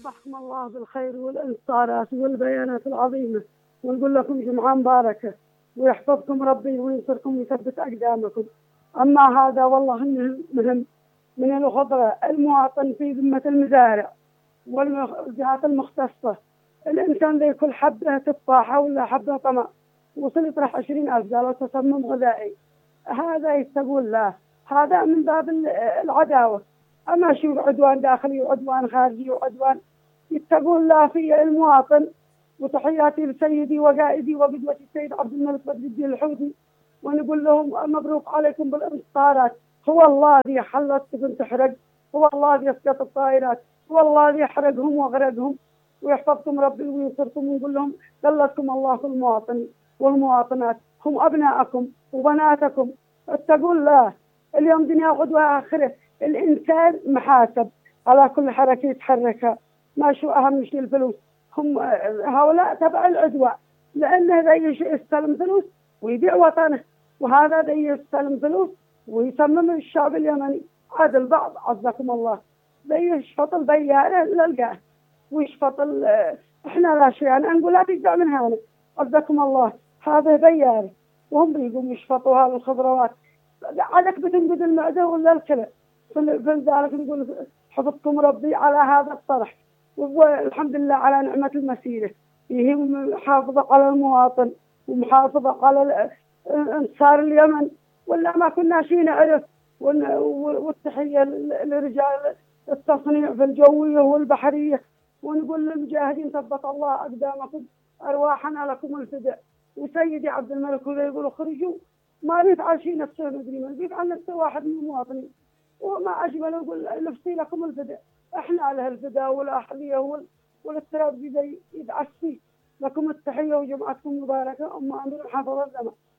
صبحكم الله بالخير والانتصارات والبيانات العظيمة، ونقول لكم جمعة مباركة ويحفظكم ربي وينصركم ويثبت أقدامكم. أما هذا والله مهم من الخضرة المواطن في ذمة المزارع والجهات المختصة. الإنسان ذي كل حبة تفاحة ولا حبة طماط وصل يطرح 20,000 قالوا تسمم غذائي. هذا يستقول له، هذا من باب العداوة. أما شو عدوان داخلي وعدوان خارجي وعدوان، يتقوا الله في المواطن. وتحياتي لسيدي وقائدي وقدوتي السيد عبد الملك بدر الدين الحوثي، ونقول لهم مبروك عليكم بالانتصارات. هو الله ذي حلت تكون تحرق، هو الله ذي يسقط الطائرات، هو الله ذي يحرقهم واغرقهم ويحفظكم ربي وينصركم. ونقول لهم ظلتكم الله في المواطن والمواطنات، هم أبناءكم وبناتكم. اتقوا الله، اليوم دنيا غدوة آخرة. الإنسان محاسب على كل حركة يتحركها، ما شو أهم شيء الفلوس. هم هؤلاء تبع العدوى، لأنه ذي يستلم فلوس ويبيع وطنه، وهذا ذي يستلم فلوس ويسمم الشعب اليمني. هذا البعض عزكم الله ذي يشفط البيارة للقاه ويشفط احنا لا شيء. أنا نقول لا تجدع من هذا عزكم الله، هذا بيارة وهم بيقوم يشفطوا هذه الخضروات. عليك بتنقذ المعدة ولا الكلى. فلذلك نقول حفظكم ربي على هذا الطرح، والحمد لله على نعمة المسيرة. هي محافظة على المواطن ومحافظة على انتصار اليمن، ولا ما كنا شيء نعرف. والتحية لرجال التصنيع في الجوية والبحرية. ونقول للمجاهدين ثبت الله أقدامكم، أرواحنا لكم الفداء. وسيدي عبد الملك وذا يقول اخرجوا، ما بيفعل شيء نفسه مدري من بيفعل نفسه واحد من المواطنين. وما أجمل يقول نفسي لكم الفداء، احنا له الفداء والأحذية والاضطراب زي يدعس فيه. لكم التحية وجمعتكم مباركة. أم أمير حفظ الزمان.